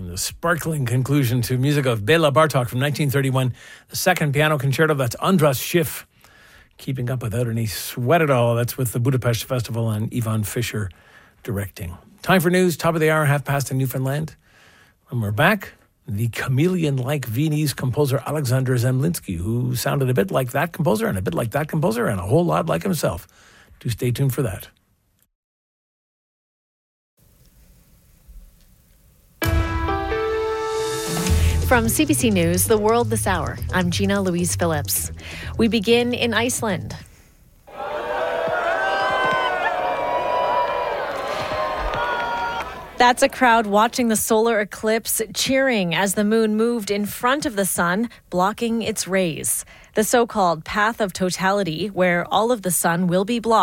a sparkling conclusion to music of Bela Bartok from 1931, the second piano concerto. That's Andras Schiff, Keeping Up Without Any Sweat at All. That's with the Budapest Festival and Yvonne Fisher directing. Time for news, top of the hour, 5:30 in Newfoundland. When we're back, the chameleon-like Viennese composer Alexander Zemlinsky, who sounded a bit like that composer and a bit like that composer and a whole lot like himself. Do stay tuned for that. From CBC News, The World This Hour, I'm Gina Louise Phillips. We begin in Iceland. That's a crowd watching the solar eclipse, cheering as the moon moved in front of the sun, blocking its rays. The so-called path of totality, where all of the sun will be blocked,